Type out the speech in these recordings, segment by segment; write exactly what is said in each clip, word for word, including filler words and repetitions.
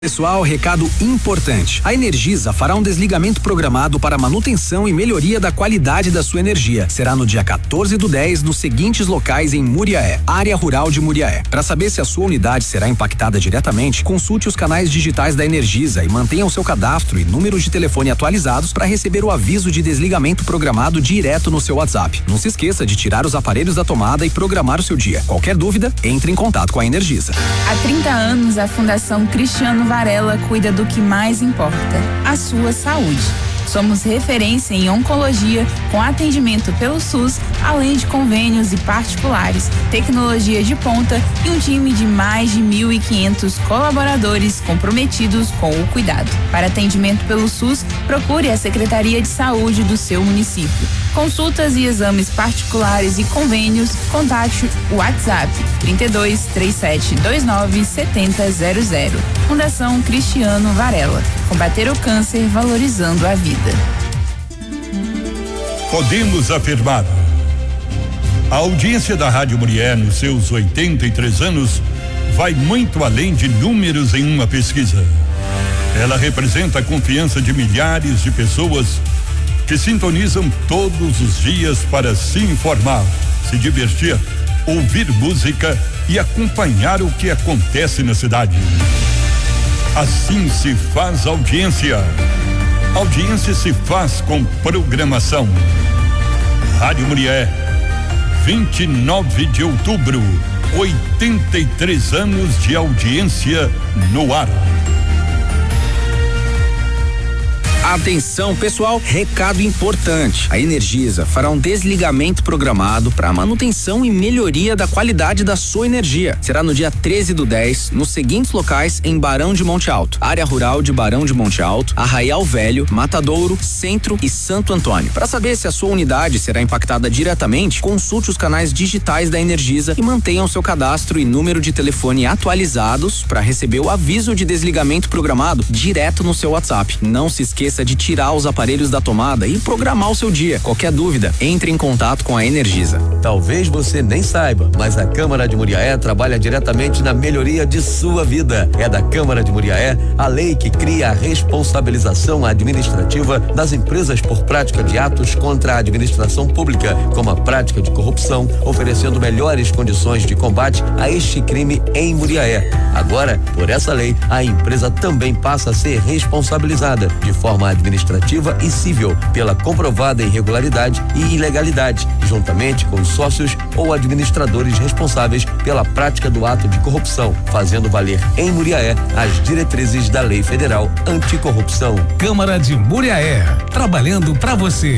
Pessoal, recado importante. A Energisa fará um desligamento programado para manutenção e melhoria da qualidade da sua energia. Será no dia quatorze do dez, nos seguintes locais em Muriaé, área rural de Muriaé. Para saber se a sua unidade será impactada diretamente, consulte os canais digitais da Energisa e mantenha o seu cadastro e número de telefone atualizados para receber o aviso de desligamento programado direto no seu WhatsApp. Não se esqueça de tirar os aparelhos da tomada e programar o seu dia. Qualquer dúvida, entre em contato com a Energisa. Há trinta anos, a Fundação Cristiano Varela cuida do que mais importa, a sua saúde. Somos referência em oncologia, com atendimento pelo SUS, além de convênios e particulares, tecnologia de ponta e um time de mais de mil e quinhentos colaboradores comprometidos com o cuidado. Para atendimento pelo SUS, procure a Secretaria de Saúde do seu município. Consultas e exames particulares e convênios, contate o WhatsApp trinta e dois, trinta e sete, vinte e nove, setenta zero zero. Fundação Cristiano Varela. Combater o câncer valorizando a vida. Podemos afirmar: a audiência da Rádio Muriaé nos seus oitenta e três anos vai muito além de números em uma pesquisa. Ela representa a confiança de milhares de pessoas que sintonizam todos os dias para se informar, se divertir, ouvir música e acompanhar o que acontece na cidade. Assim se faz audiência. Audiência se faz com programação. Rádio Muriaé, vinte e nove de outubro, oitenta e três anos de audiência no ar. Atenção, pessoal, recado importante. A Energisa fará um desligamento programado para manutenção e melhoria da qualidade da sua energia. Será no dia treze do dez, nos seguintes locais em Barão de Monte Alto, área rural de Barão de Monte Alto, Arraial Velho, Matadouro, Centro e Santo Antônio. Para saber se a sua unidade será impactada diretamente, consulte os canais digitais da Energisa e mantenha o seu cadastro e número de telefone atualizados para receber o aviso de desligamento programado direto no seu WhatsApp. Não se esqueça de tirar os aparelhos da tomada e programar o seu dia. Qualquer dúvida, entre em contato com a Energisa. Talvez você nem saiba, mas a Câmara de Muriaé trabalha diretamente na melhoria de sua vida. É da Câmara de Muriaé a lei que cria a responsabilização administrativa das empresas por prática de atos contra a administração pública, como a prática de corrupção, oferecendo melhores condições de combate a este crime em Muriaé. Agora, por essa lei, a empresa também passa a ser responsabilizada de forma administrativa e civil pela comprovada irregularidade e ilegalidade, juntamente com os sócios ou administradores responsáveis pela prática do ato de corrupção, fazendo valer em Muriaé as diretrizes da Lei Federal Anticorrupção. Câmara de Muriaé, trabalhando para você.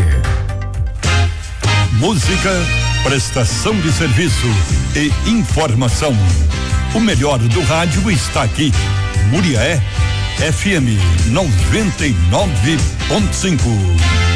Música, prestação de serviço e informação. O melhor do rádio está aqui. Muriaé F M noventa e nove ponto cinco.